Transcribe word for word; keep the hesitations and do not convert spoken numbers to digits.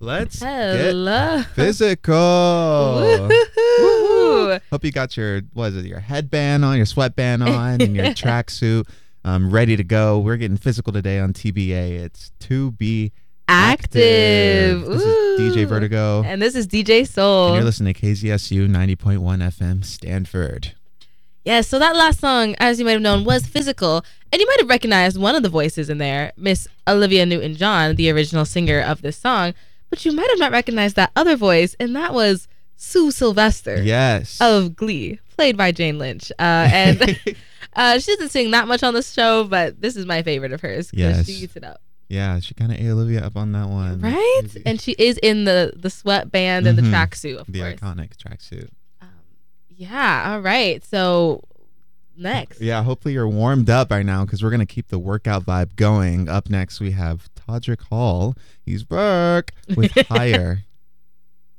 Let's Hello. get physical. Woo-hoo. Hope you got your, what is it, your headband on, your sweatband on, and your tracksuit um, ready to go. We're getting physical today on T B A. It's To Be Active. Active. This Ooh. is D J Vertigo. And this is D J Soul. And you're listening to K Z S U ninety point one F M Stanford. Yeah, so that last song, as you might have known, was Physical. And you might have recognized one of the voices in there, Miss Olivia Newton-John, the original singer of this song. But you might have not recognized that other voice, and that was Sue Sylvester. Yes. Of Glee, played by Jane Lynch. Uh, and uh, she doesn't sing that much on the show, but this is my favorite of hers. Yes. She eats it up. Yeah, she kind of ate Olivia up on that one. Right? And she is in the, the sweatband and Mhm. the tracksuit, of The course. iconic tracksuit. Yeah, all right. So next. Yeah, hopefully you're warmed up by now because we're going to keep the workout vibe going. Up next, we have Todrick Hall. He's back with Higher.